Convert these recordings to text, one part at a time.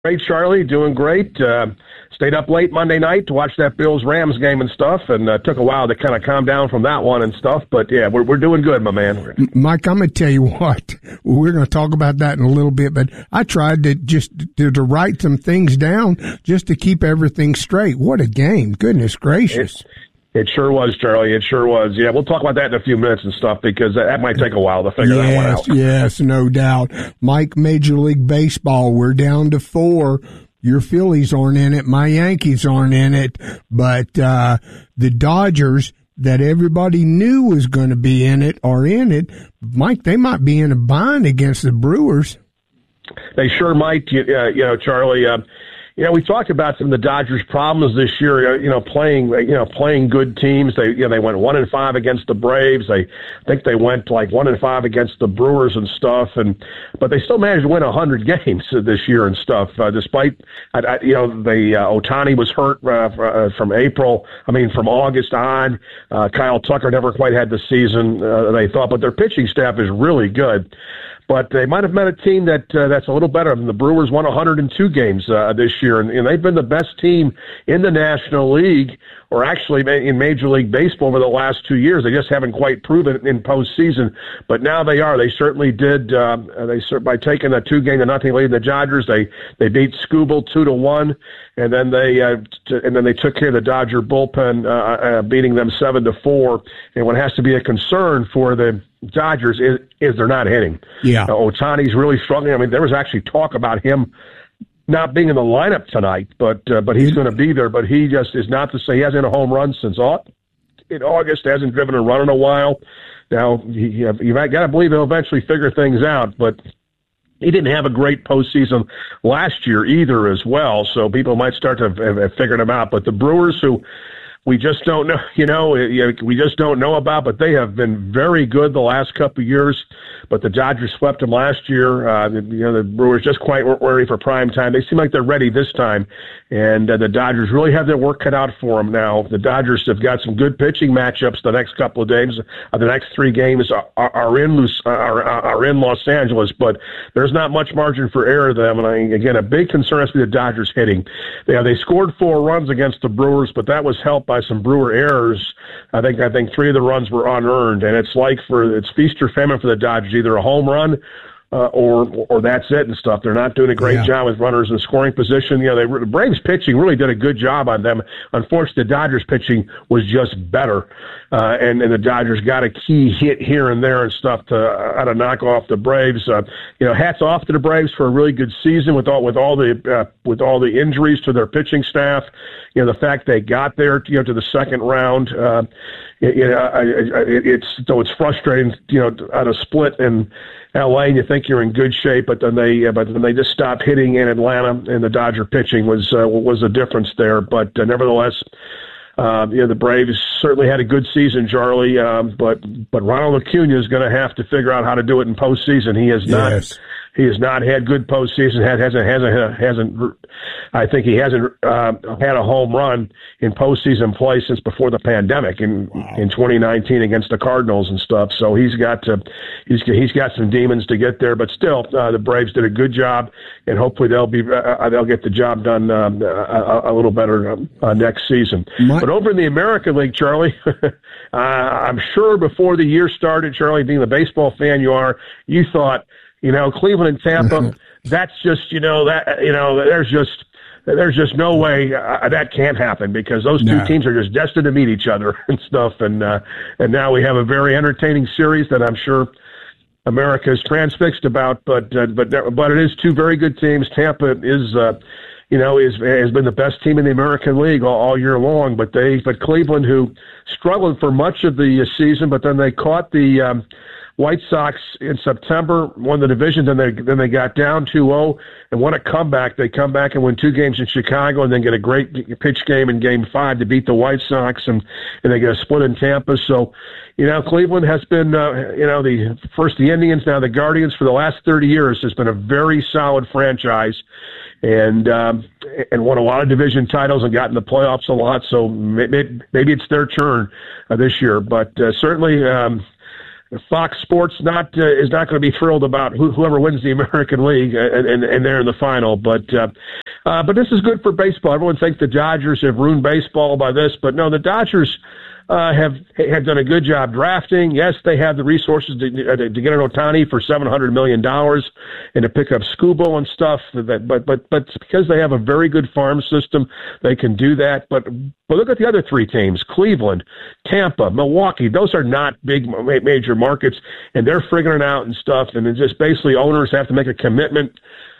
Great, Charlie. Doing great. Stayed up late Monday night to watch that Bills-Rams game and stuff, and took a while to kind of calm down from that one and stuff. But, yeah, we're doing good, my man. Mike, I'm going to tell you what. We're going to talk about that in a little bit, but I tried to just to write some things down just to keep everything straight. What a game. Goodness gracious. It sure was, Charlie. It sure was. Yeah, we'll talk about that in a few minutes and stuff because that might take a while to figure that one out. Yes, no doubt. Mike, Major League Baseball, we're down to 4. Your Phillies aren't in it. My Yankees aren't in it. But the Dodgers that everybody knew was going to be in it are in it. Mike, they might be in a bind against the Brewers. They sure might, Charlie. We talked about some of the Dodgers' problems this year. Playing good teams. They went 1-5 against the Braves. I think they went like 1-5 against the Brewers and stuff. But they still managed to win 100 games this year and stuff. Despite, Ohtani was hurt from August on. Kyle Tucker never quite had the season they thought. But their pitching staff is really good. But they might have met a team that's a little better. The Brewers won 102 games this year, and they've been the best team in the National League, or actually in Major League Baseball over the last 2 years. They just haven't quite proven it in postseason, but now they are. They certainly did. By taking a 2-0 lead in the Dodgers, they beat Skubal 2-1, and then they took care of the Dodger bullpen, beating them 7-4. And what has to be a concern for the Dodgers is they're not hitting. Yeah, Ohtani's really struggling. I mean, there was actually talk about him not being in the lineup tonight, but he's going to be there. But he just is not to say he hasn't hit a home run since in August. Hasn't driven a run in a while. Now you've got to believe he'll eventually figure things out, but he didn't have a great postseason last year either as well. So people might start to have figured him out. But the Brewers, who we just don't know, we just don't know about, but they have been very good the last couple of years. But the Dodgers swept them last year. The Brewers just quite weren't ready for prime time. They seem like they're ready this time, and the Dodgers really have their work cut out for them now. The Dodgers have got some good pitching matchups the next couple of days. The next 3 games are in Los Angeles, but there's not much margin for error to them. And again, a big concern has to be the Dodgers hitting. They scored 4 runs against the Brewers, but that was helped by some Brewer errors. I think 3 of the runs were unearned, and it's feast or famine for the Dodgers, either a home run or that's it and stuff. They're not doing a great job with runners in scoring position. The Braves pitching really did a good job on them. Unfortunately, the Dodgers pitching was just better, and the Dodgers got a key hit here and there and stuff to knock off the Braves. Hats off to the Braves for a really good season with all the injuries to their pitching staff. The fact they got there to the second round. It's frustrating, at a split in L.A. and you think you're in good shape, but then they just stopped hitting in Atlanta, and the Dodger pitching was the difference there. But nevertheless, the Braves certainly had a good season, Charlie. But Ronald Acuna is going to have to figure out how to do it in postseason. He has not. Yes. He has not had good postseason. I think he hasn't had a home run in postseason play since before the pandemic in 2019 against the Cardinals and stuff. So he's got some demons to get there. But still, the Braves did a good job, and hopefully they'll get the job done a little better next season. But over in the American League, Charlie, I'm sure before the year started, Charlie, being the baseball fan you are, you thought, Cleveland and Tampa, that's just, there's just no way that can't happen because those two teams are just destined to meet each other and stuff. And now we have a very entertaining series that I'm sure America is transfixed about, but it is 2 very good teams. Tampa has been the best team in the American League all year long, but Cleveland, who struggled for much of the season, but then they caught the White Sox in September, won the division, then they got down 2-0 and won a comeback. They come back and win 2 games in Chicago and then get a great pitch game in Game 5 to beat the White Sox, and they get a split in Tampa. So, Cleveland has been, the Indians, now the Guardians for the last 30 years has been a very solid franchise and won a lot of division titles and got in the playoffs a lot. So maybe it's their turn this year, but certainly Fox Sports is not going to be thrilled about whoever wins the American League and they're in the final. But this is good for baseball. Everyone thinks the Dodgers have ruined baseball by this, but no, the Dodgers have done a good job drafting. Yes, they have the resources to get an Ohtani for $700 million and to pick up Scubo and stuff. But because they have a very good farm system, they can do that. But look at the other three teams: Cleveland, Tampa, Milwaukee. Those are not big major markets, and they're figuring it out and stuff. And it's just basically owners have to make a commitment,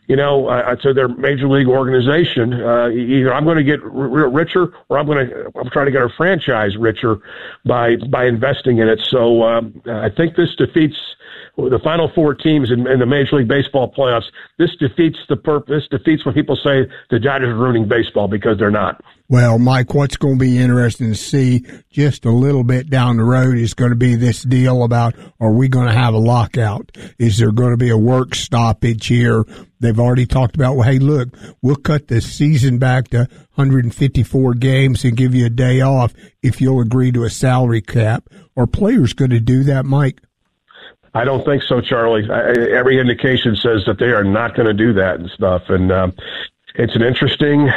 to their major league organization. Either I'm going to get richer, or I'm trying to get our franchise richer by investing in it. So I think this defeats the final four teams in the Major League Baseball playoffs. This defeats the purpose. This defeats when people say the Dodgers are ruining baseball, because they're not. Well, Mike, what's going to be interesting to see just a little bit down the road is going to be this deal about, are we going to have a lockout? Is there going to be a work stoppage here? They've already talked about, well, hey, look, we'll cut the season back to 154 games and give you a day off if you'll agree to a salary cap. Are players going to do that, Mike? I don't think so, Charlie. Every indication says that they are not going to do that and stuff. And it's an interesting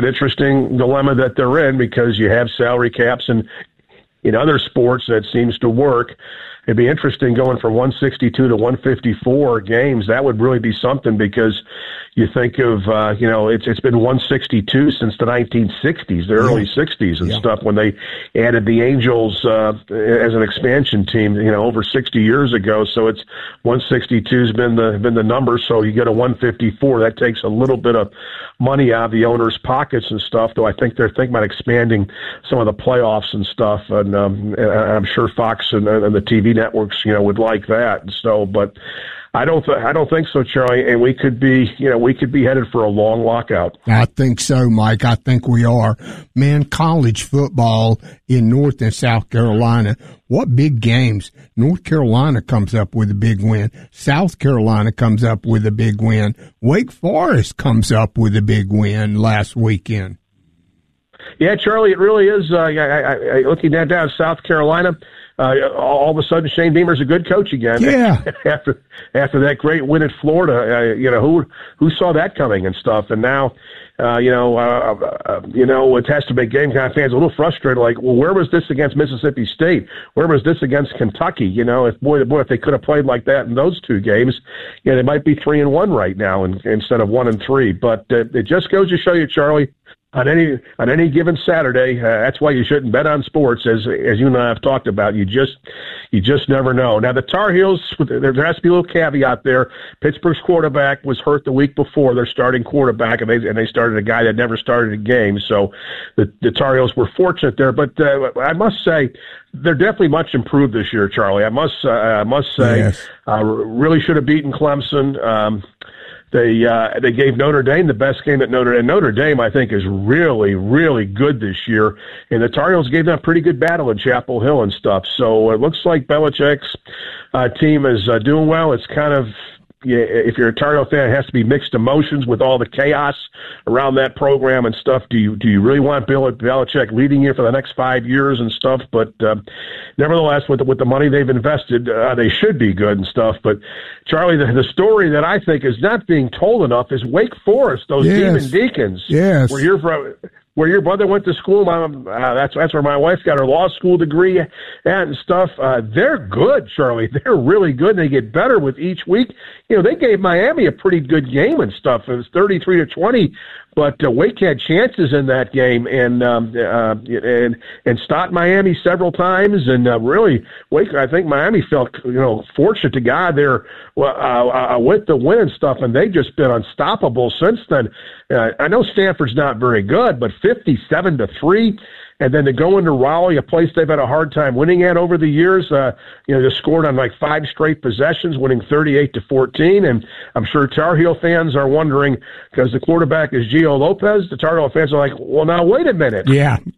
dilemma that they're in, because you have salary caps, and in other sports that seems to work. It'd be interesting going from 162 to 154 games. That would really be something, because you think of, it's been 162 since the 1960s, the early 60s and stuff, when they added the Angels as an expansion team, over 60 years ago. So it's 162's been the number. So you get a 154. That takes a little bit of money out of the owners' pockets and stuff, though I think they're thinking about expanding some of the playoffs and stuff. And I'm sure Fox and the TV networks, would like that. So, but I don't think so, Charlie. And we could be headed for a long lockout. I think so, Mike. I think we are. Man, college football in North and South Carolina. What big games. North Carolina comes up with a big win. South Carolina comes up with a big win. Wake Forest comes up with a big win last weekend. Yeah, Charlie, it really is. Looking at down South Carolina, all of a sudden Shane Beamer's a good coach again. Yeah. after that great win at Florida, who saw that coming and stuff, and now, it has to make game kind of fans a little frustrated. Like, well, where was this against Mississippi State? Where was this against Kentucky? If they could have played like that in those two games, they might be 3-1 right now instead of 1-3. But it just goes to show you, Charlie, on any given Saturday, that's why you shouldn't bet on sports, as you and I have talked about. You just never know. Now the Tar Heels, there has to be a little caveat there. Pittsburgh's quarterback was hurt the week before, their starting quarterback, and they started a guy that never started a game. So the Tar Heels were fortunate there. But I must say, they're definitely much improved this year, Charlie. I must say, yes. Really should have beaten Clemson. They gave Notre Dame the best game at Notre Dame, I think, is really, really good this year. And the Tar Heels gave them a pretty good battle in Chapel Hill and stuff. So it looks like Belichick's team is doing well. It's kind of, if you're a Tar Heel fan, it has to be mixed emotions with all the chaos around that program and stuff. Do you really want Bill Belichick leading you for the next 5 years and stuff? But nevertheless, with the money they've invested, they should be good and stuff. But Charlie, the story that I think is not being told enough is Wake Forest. Those Demon Deacons. Yes. Where your brother went to school, that's where my wife got her law school degree and stuff. They're good, Charlie. They're really good. They get better with each week. They gave Miami a pretty good game and stuff. It was 33-20, but Wake had chances in that game and stopped Miami several times. And really, Wake, I think Miami felt fortunate to God there with the win and stuff, and they've just been unstoppable since then. I know Stanford's not very good, but 57-3. And then to go into Raleigh, a place they've had a hard time winning at over the years, they scored on like 5 straight possessions, winning 38-14. And I'm sure Tar Heel fans are wondering, because the quarterback is Gio Lopez, the Tar Heel fans are like, well, now wait a minute. Yeah.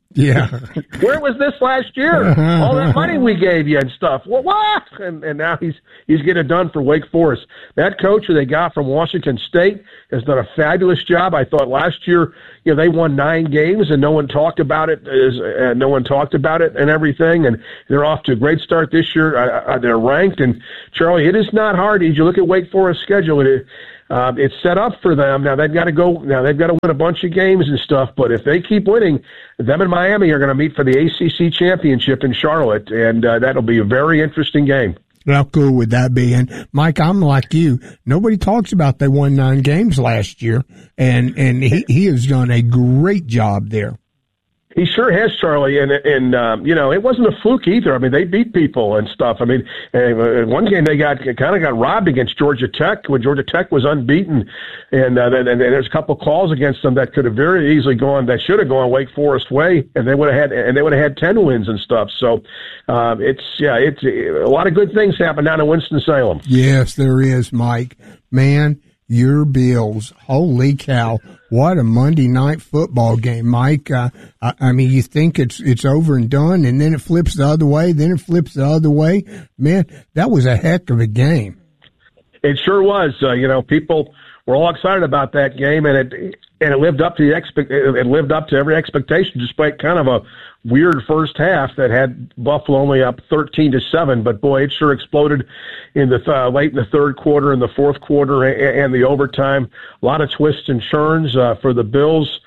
Yeah. Where was this last year? All that money we gave you and stuff. Well, what? And now he's getting it done for Wake Forest. That coach who they got from Washington State has done a fabulous job. I thought last year, they won 9 games and no one talked about it. And everything. And they're off to a great start this year. They're ranked. And Charlie, it is not hard. As you look at Wake Forest's schedule, it's set up for them. Now they've got to win a bunch of games and stuff, but if they keep winning, them and Miami are going to meet for the ACC championship in Charlotte, and that'll be a very interesting game. How cool would that be? And Mike, I'm like you. Nobody talks about they won 9 games last year, and he has done a great job there. He sure has, Charlie, and it wasn't a fluke either. I mean, they beat people and stuff. I mean, one game they got robbed against Georgia Tech when Georgia Tech was unbeaten, and there's a couple calls against them that could have very easily should have gone Wake Forest way, and they would have had 10 wins and stuff. So it's a lot of good things happen down in Winston-Salem. Yes, there is, Mike. Man, your Bills, holy cow. What a Monday night football game, Mike. I mean, you think it's over and done, and then it flips the other way, Man, that was a heck of a game. It sure was. People were all excited about that game, and it lived up to every expectation, despite kind of a weird first half that had Buffalo only up 13-7. But boy, it sure exploded in the late in the third quarter, and the fourth quarter, and the overtime. A lot of twists and turns for the Bills.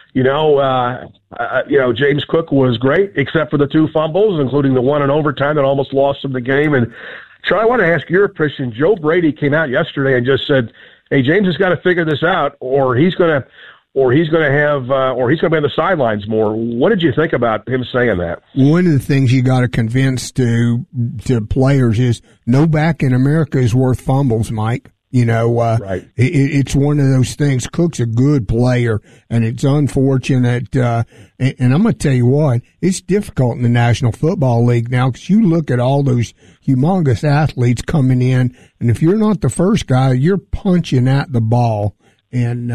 James Cook was great, except for the 2 fumbles, including the one in overtime that almost lost him the game. And Charlie, I want to ask your opinion. Joe Brady came out yesterday and just said, "Hey, James has got to figure this out, or he's going to be on the sidelines more." What did you think about him saying that? One of the things you got to convince to players is no back in America is worth fumbles, Mike. Right. It's one of those things. Cook's a good player, and it's unfortunate. And I'm going to tell you what, it's difficult in the National Football League now, because you look at all those humongous athletes coming in, and if you're not the first guy, you're punching at the ball. And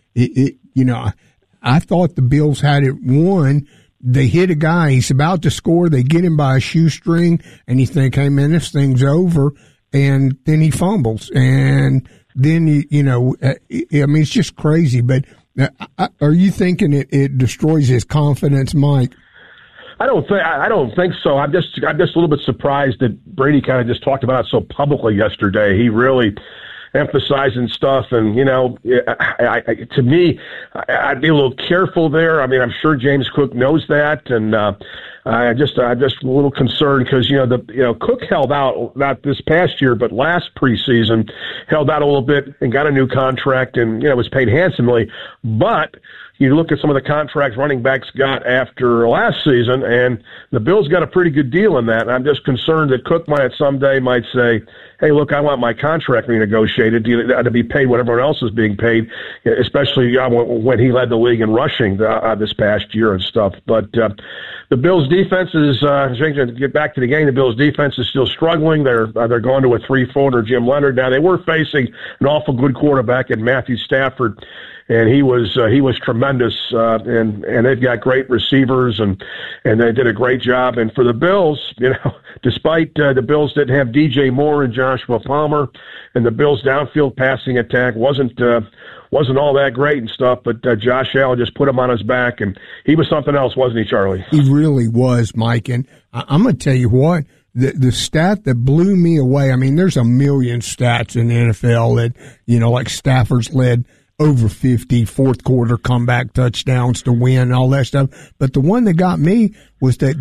I thought the Bills had it won. They hit a guy, he's about to score, they get him by a shoestring, and you think, hey, man, this thing's over. And then he fumbles, and then it's just crazy. But are you thinking it destroys his confidence, Mike? I don't think so. I'm just a little bit surprised that Brady kind of just talked about it so publicly yesterday. He really emphasizing stuff, and to me, I'd be a little careful there. I mean, I'm sure James Cook knows that, and I'm just a little concerned because Cook held out, not this past year, but last preseason, held out a little bit and got a new contract, and was paid handsomely. But you look at some of the contracts running backs got after last season, and the Bills got a pretty good deal in that. And I'm just concerned that Cook someday might say, "Hey, look, I want my contract renegotiated to be paid what everyone else is being paid," especially when he led the league in rushing this past year and stuff. But the Bills' defense is to get back to the game. The Bills' defense is still struggling. They're going to a 3-4 under Jim Leonard. Now they were facing an awful good quarterback in Matthew Stafford, and he was tremendous. And they've got great receivers, and they did a great job. And for the Bills, despite the Bills didn't have DJ Moore and Joshua Palmer, and the Bills' downfield passing attack wasn't all that great and stuff, but Josh Allen just put him on his back, and he was something else, wasn't he, Charlie? He really was, Mike. And I'm going to tell you what, the stat that blew me away, I mean, there's a million stats in the NFL that, like Stafford's led over 50 fourth quarter comeback touchdowns to win and all that stuff. But the one that got me was that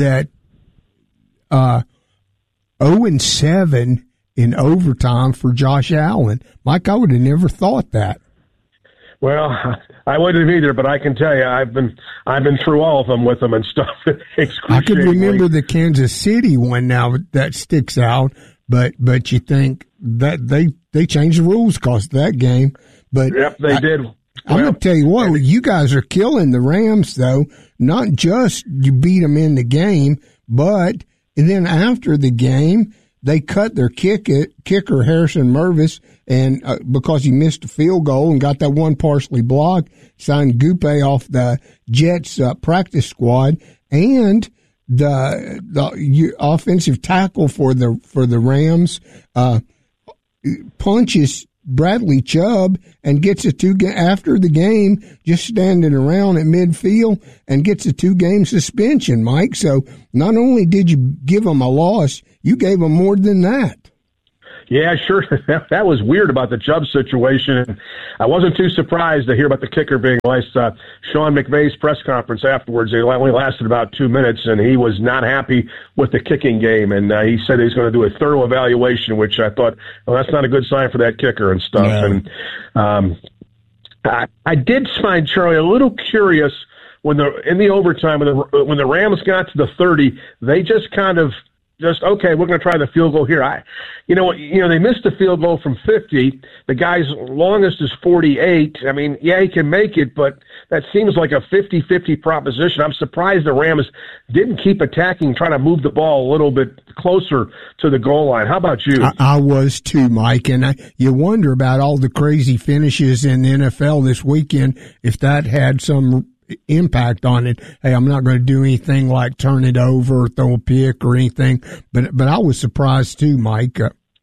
0-7 in overtime for Josh Allen. Mike, I would have never thought that. Well, I wouldn't have either, but I can tell you, I've been through all of them with them and stuff. I could remember the Kansas City one now that sticks out, but you think that they changed the rules because of that game. But yep, they did. I'm going to tell you what, you guys are killing the Rams, though. Not just you beat them in the game, but and then after the game, they cut their kicker Harrison Mervis, and because he missed a field goal and got that one partially blocked, signed Gupe off the Jets practice squad, and the offensive tackle for the Rams punches Bradley Chubb and gets a after the game, just standing around at midfield, and gets a 2-game suspension, Mike. So not only did you give him a loss, you gave him more than that. Yeah, sure. That was weird about the Chubb situation. I wasn't too surprised to hear about the kicker being released. Sean McVay's press conference afterwards, it only lasted about 2 minutes, and he was not happy with the kicking game. And he said he's going to do a thorough evaluation, which I thought, well, that's not a good sign for that kicker and stuff. No. And I did find, Charlie, a little curious when in the overtime, when the Rams got to the 30, they just kind of okay, we're going to try the field goal here. They missed the field goal from 50. The guy's longest is 48. I mean, yeah, he can make it, but that seems like a 50-50 proposition. I'm surprised the Rams didn't keep attacking, trying to move the ball a little bit closer to the goal line. How about you? I was too, Mike, and you wonder about all the crazy finishes in the NFL this weekend, if that had some impact on it. Hey, I'm not going to do anything like turn it over or throw a pick or anything, but I was surprised too, Mike.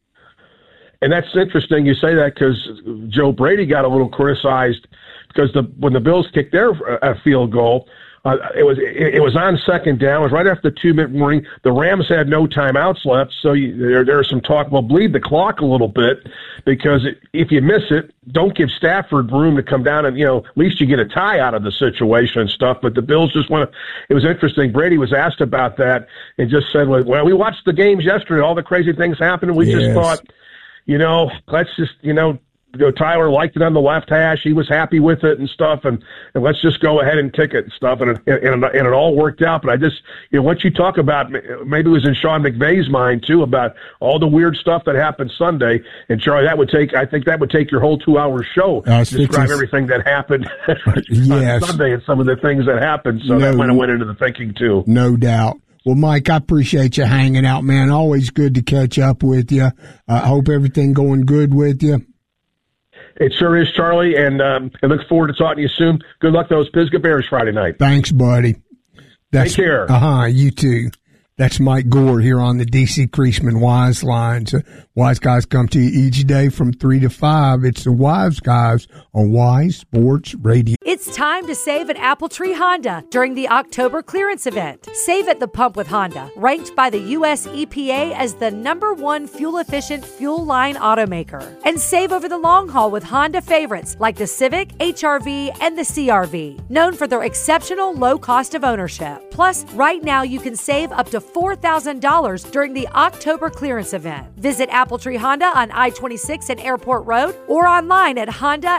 And that's interesting you say that, because Joe Brady got a little criticized because when the Bills kicked their field goal, it was on second down. It was right after the 2-minute warning. The Rams had no timeouts left, so there's some talk. Well, bleed the clock a little bit, because if you miss it, don't give Stafford room to come down and, at least you get a tie out of the situation and stuff. But the Bills just want to. It was interesting. Brady was asked about that and just said, well, we watched the games yesterday. All the crazy things happened. And we just thought, let's just, Tyler liked it on the left hash. He was happy with it and stuff, and let's just go ahead and kick it and stuff. And it all worked out. But I just, what you talk about, maybe it was in Sean McVay's mind too, about all the weird stuff that happened Sunday. And Charlie, I think that would take your whole 2-hour show to describe everything that happened on Sunday and some of the things that happened. So that might have went into the thinking too. No doubt. Well, Mike, I appreciate you hanging out, man. Always good to catch up with you. I hope everything going good with you. It sure is, Charlie, and I look forward to talking to you soon. Good luck to those Pisgah Bears Friday night. Thanks, buddy. Take care. You too. That's Mike Gore here on the D.C. Creasman Wise Lines. Wise Guys come to you each day from 3 to 5. It's the Wise Guys on Wise Sports Radio. It's time to save at Appletree Honda during the October clearance event. Save at the pump with Honda, ranked by the U.S. EPA as the #1 fuel-efficient fuel line automaker. And save over the long haul with Honda favorites like the Civic, HR-V, and the CR-V, known for their exceptional low cost of ownership. Plus, right now you can save up to $4,000 during the October clearance event. Visit Appletree Honda on I-26 and Airport Road or online at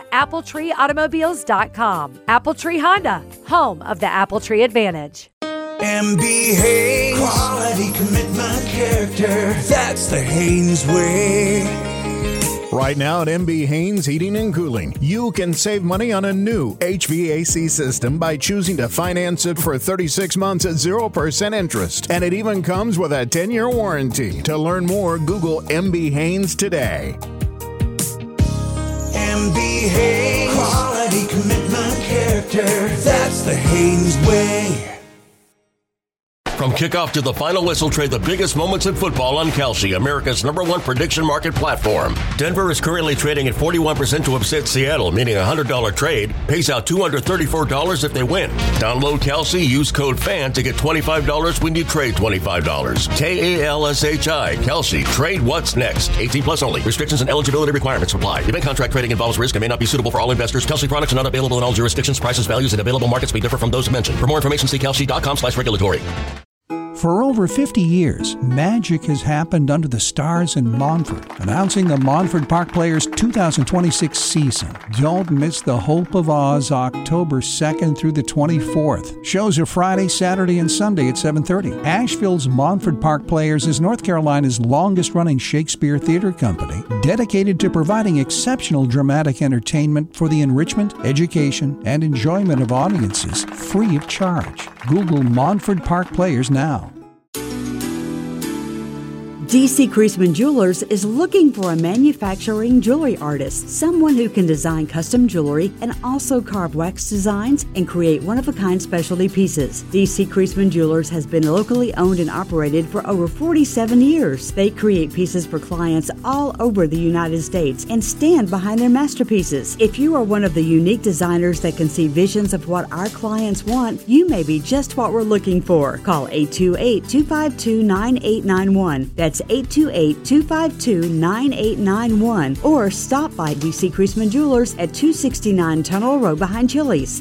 HondaAppletreeAutomobiles.com. Appletree Honda, home of the Appletree Advantage. MB Haynes, quality, commitment, character. That's the Haynes way. Right now at MB Haynes Heating and Cooling, you can save money on a new HVAC system by choosing to finance it for 36 months at 0% interest. And it even comes with a 10-year warranty. To learn more, Google MB Haynes today. MB Haynes, quality, commitment, character. That's the Haynes way. From kickoff to the final whistle, trade the biggest moments in football on Kalshi, America's #1 prediction market platform. Denver is currently trading at 41% to upset Seattle, meaning a $100 trade pays out $234 if they win. Download Kalshi, use code FAN to get $25 when you trade $25. Kalshi, Kalshi. Trade what's next. 18 plus only. Restrictions and eligibility requirements apply. Event contract trading involves risk and may not be suitable for all investors. Kalshi products are not available in all jurisdictions. Prices, values, and available markets may differ from those mentioned. For more information, see kalshi.com/regulatory. For over 50 years, magic has happened under the stars in Montford, announcing the Montford Park Players 2026 season. Don't miss the Hope of Oz October 2nd through the 24th. Shows are Friday, Saturday, and Sunday at 7:30. Asheville's Montford Park Players is North Carolina's longest-running Shakespeare theater company, dedicated to providing exceptional dramatic entertainment for the enrichment, education, and enjoyment of audiences, free of charge. Google Montford Park Players now. D.C. Creasman Jewelers is looking for a manufacturing jewelry artist, someone who can design custom jewelry and also carve wax designs and create one-of-a-kind specialty pieces. D.C. Creasman Jewelers has been locally owned and operated for over 47 years. They create pieces for clients all over the United States and stand behind their masterpieces. If you are one of the unique designers that can see visions of what our clients want, you may be just what we're looking for. Call 828-252-9891. That's 828-252-9891. Or stop by D.C. Creasman Jewelers at 269 Tunnel Road behind Chili's.